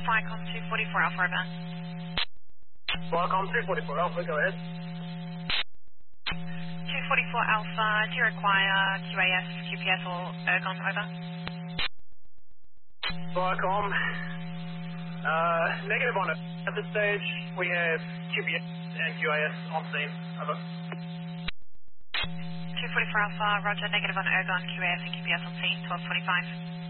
Flycom 244 Alpha over. Flycom 244 Alpha, go ahead. 244 Alpha, do you require QAS, QPS or ergon over? Flycom, negative on it. At this stage, we have QPS and QAS on scene, over. 244 Alpha, roger, negative on ergon, QAS and QPS on scene, 1225.